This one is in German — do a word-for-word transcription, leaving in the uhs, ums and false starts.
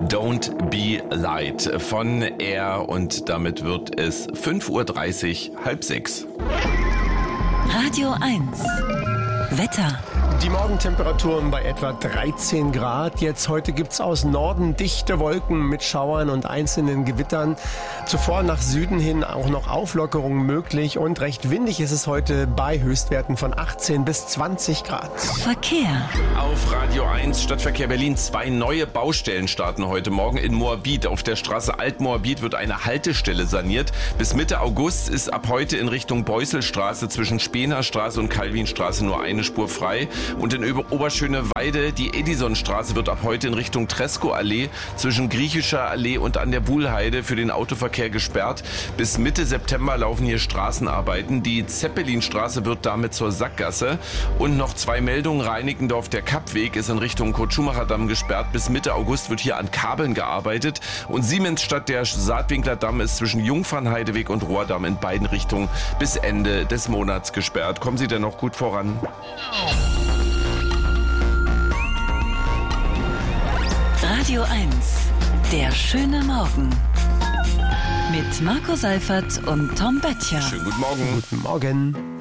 Don't Be Light von Air und damit wird es fünf Uhr dreißig, halb sechs. Radio eins. Wetter. Die Morgentemperaturen bei etwa dreizehn Grad. Jetzt heute gibt's aus Norden dichte Wolken mit Schauern und einzelnen Gewittern. Zuvor nach Süden hin auch noch Auflockerungen möglich und recht windig ist es heute bei Höchstwerten von achtzehn bis zwanzig Grad. Verkehr. Auf Radio eins Stadtverkehr Berlin. Zwei neue Baustellen starten heute Morgen in Moabit. Auf der Straße Alt-Moabit wird eine Haltestelle saniert. Bis Mitte August ist ab heute in Richtung Beusselstraße zwischen Spenerstraße und Calvinstraße nur eine Spur frei. Und in Oberschöneweide, die Edisonstraße wird ab heute in Richtung Tresco-Allee zwischen Griechischer Allee und an der Wuhlheide für den Autoverkehr gesperrt. Bis Mitte September laufen hier Straßenarbeiten. Die Zeppelinstraße wird damit zur Sackgasse. Und noch zwei Meldungen. Reinickendorf, der Kappweg ist in Richtung Kurt-Schumacher-Damm gesperrt. Bis Mitte August wird hier an Kabeln gearbeitet. Und Siemensstadt, der Saatwinkler-Damm ist zwischen Jungfernheideweg und Rohrdamm in beiden Richtungen bis Ende des Monats gesperrt. Kommen Sie denn noch gut voran? Radio eins. Der schöne Morgen. Mit Marco Seifert und Tom Böttcher. Schönen guten Morgen. Guten Morgen.